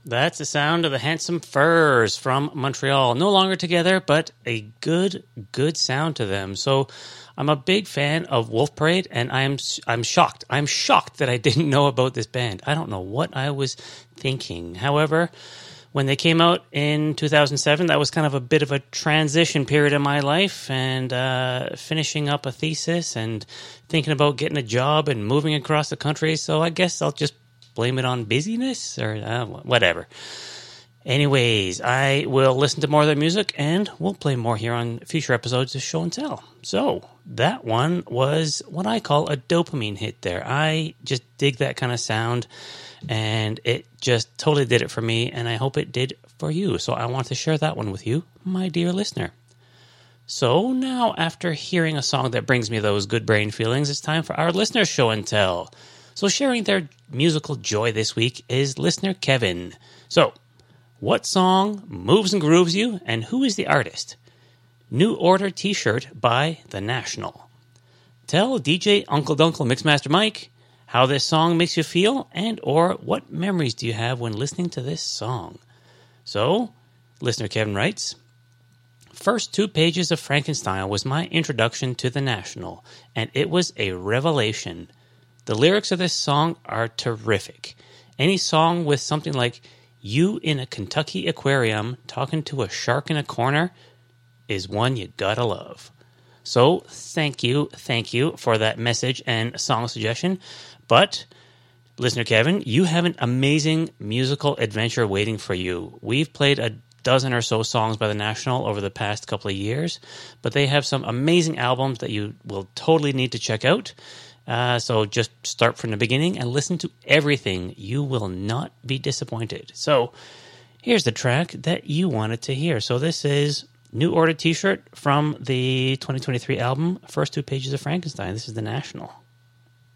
That's the sound of the Handsome Furs from Montreal. No longer together, but a good sound to them. So I'm a big fan of Wolf Parade, and I'm shocked. I'm shocked that I didn't know about this band. I don't know what I was thinking. However, when they came out in 2007, that was kind of a bit of a transition period in my life, and finishing up a thesis and thinking about getting a job and moving across the country. So I guess I'll just blame it on busyness or whatever. Anyways, I will listen to more of their music and we'll play more here on future episodes of Show and Tell. So that one was what I call a dopamine hit there. I just dig that kind of sound and it just totally did it for me, and I hope it did for you. So I want to share that one with you, my dear listener. So now, after hearing a song that brings me those good brain feelings, it's time for our listener Show and Tell. So sharing their musical joy this week is listener Kevin. So, what song moves and grooves you, and who is the artist? New Order T-shirt by The National. Tell DJ Uncle Dunkle Mixmaster Mike how this song makes you feel, and or what memories do you have when listening to this song. So, listener Kevin writes, first 2 pages of Frankenstein was my introduction to The National, and it was a revelation. The lyrics of this song are terrific. Any song with something like you in a Kentucky aquarium talking to a shark in a corner is one you gotta love. So thank you for that message and song suggestion. But, listener Kevin, you have an amazing musical adventure waiting for you. We've played a dozen or so songs by The National over the past couple of years, but they have some amazing albums that you will totally need to check out. So just start from the beginning and listen to everything. You will not be disappointed. So here's the track that you wanted to hear. So this is New Order T-shirt from the 2023 album, First 2 Pages of Frankenstein. This is The National.